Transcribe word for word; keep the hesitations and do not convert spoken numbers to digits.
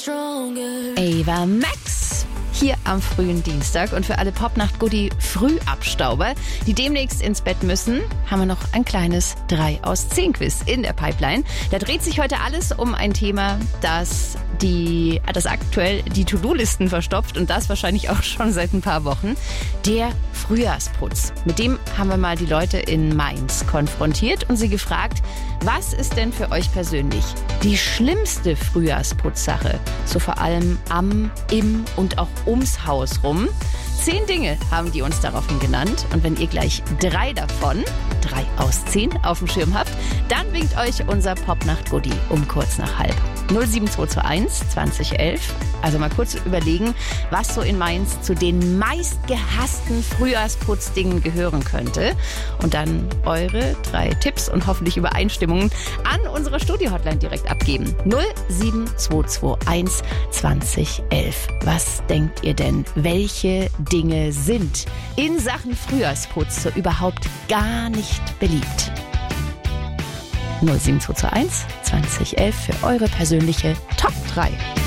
Ava Max hier am frühen Dienstag. Und für alle Popnacht-Goodie-Frühabstauber, die demnächst ins Bett müssen, haben wir noch ein kleines drei aus zehn Quiz in der Pipeline. Da dreht sich heute alles um ein Thema, das, die, das aktuell die To-Do-Listen verstopft und das wahrscheinlich auch schon seit ein paar Wochen. Der Frühjahrsputz. Mit dem haben wir mal die Leute in Mainz konfrontiert und sie gefragt, was ist denn für euch persönlich die schlimmste Frühjahrsputzsache? So vor allem am, im und auch ums Haus rum. Zehn Dinge haben die uns daraufhin genannt. Und wenn ihr gleich drei davon, drei aus zehn, auf dem Schirm habt, dann winkt euch unser Popnacht-Goodie um kurz nach halb. null sieben zwei zwei eins zwanzig elf. Also mal kurz überlegen, was so in Mainz zu den meistgehassten Frühjahrsputzdingen gehören könnte. Und dann eure drei Tipps und hoffentlich Übereinstimmungen an unsere Studio-Hotline direkt abgeben. null sieben zwei zwei eins zwanzig elf. Was denkt ihr denn, welche Dinge sind in Sachen Frühjahrsputz so überhaupt gar nicht beliebt? null sieben zwei zwei eins zwanzig elf für eure persönliche Top drei.